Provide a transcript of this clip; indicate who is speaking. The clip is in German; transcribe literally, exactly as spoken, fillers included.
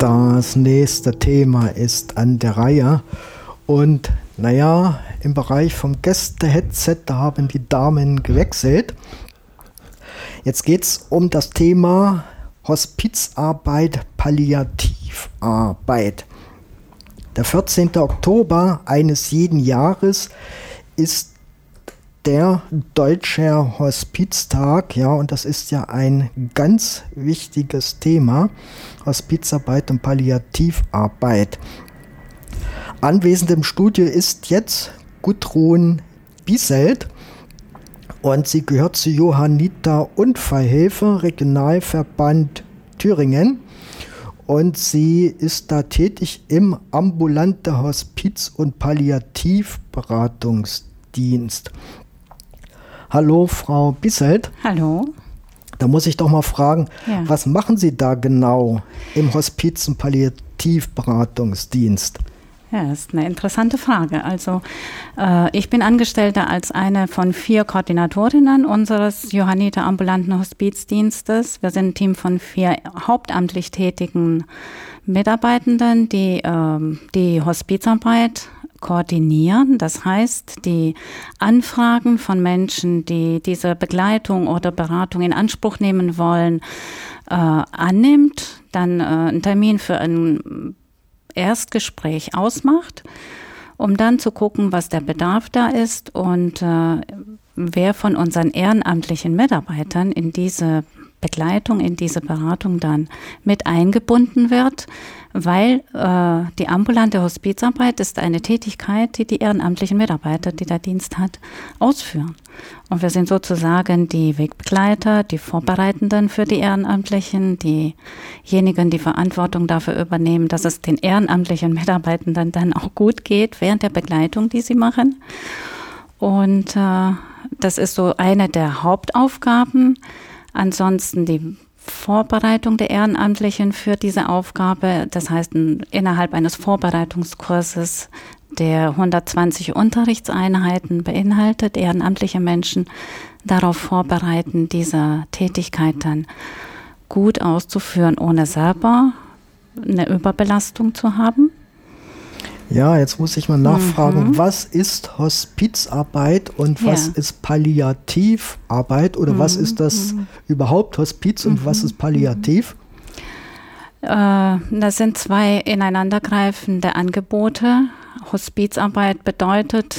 Speaker 1: Das nächste Thema ist an der Reihe und naja, im Bereich vom Gäste-Headset, da haben die Damen gewechselt. Jetzt geht es um das Thema Hospizarbeit, Palliativarbeit. Der vierzehnte Oktober eines jeden Jahres ist der Deutsche Hospiztag, ja, und das ist ja ein ganz wichtiges Thema, Hospizarbeit und Palliativarbeit. Anwesend im Studio ist jetzt Gudrun Bieselt und sie gehört zur Johanniter Unfallhilfe, Regionalverband Thüringen, und sie ist da tätig im ambulanten Hospiz- und Palliativberatungsdienst. Hallo, Frau Bieselt.
Speaker 2: Hallo.
Speaker 1: Da muss ich doch mal fragen,
Speaker 2: Ja.
Speaker 1: was machen Sie da genau im Hospiz- und Palliativberatungsdienst?
Speaker 2: Ja, das ist eine interessante Frage. Also äh, ich bin Angestellte als eine von vier Koordinatorinnen unseres Johanniter ambulanten Hospizdienstes. Wir sind ein Team von vier hauptamtlich tätigen Mitarbeitenden, die äh, die Hospizarbeit koordinieren. Das heißt, die Anfragen von Menschen, die diese Begleitung oder Beratung in Anspruch nehmen wollen, äh, annimmt, dann äh, einen Termin für ein Erstgespräch ausmacht, um dann zu gucken, was der Bedarf da ist und äh, wer von unseren ehrenamtlichen Mitarbeitern in diese Begleitung, in diese Beratung dann mit eingebunden wird, weil äh, die ambulante Hospizarbeit ist eine Tätigkeit, die die ehrenamtlichen Mitarbeiter, die der Dienst hat, ausführen. Und wir sind sozusagen die Wegbegleiter, die Vorbereitenden für die Ehrenamtlichen, diejenigen, die Verantwortung dafür übernehmen, dass es den ehrenamtlichen Mitarbeitenden dann auch gut geht während der Begleitung, die sie machen. Und äh, das ist so eine der Hauptaufgaben. Ansonsten die Vorbereitung der Ehrenamtlichen für diese Aufgabe, das heißt innerhalb eines Vorbereitungskurses, der hundertzwanzig Unterrichtseinheiten beinhaltet, ehrenamtliche Menschen darauf vorbereiten, diese Tätigkeit dann gut auszuführen, ohne selber eine Überbelastung zu haben.
Speaker 1: Ja, jetzt muss ich mal nachfragen,
Speaker 2: Mhm.
Speaker 1: was ist Hospizarbeit und was
Speaker 2: Ja.
Speaker 1: ist Palliativarbeit oder
Speaker 2: Mhm.
Speaker 1: was ist das überhaupt Hospiz und
Speaker 2: Mhm.
Speaker 1: was ist Palliativ?
Speaker 2: Äh, das sind zwei ineinandergreifende Angebote. Hospizarbeit bedeutet,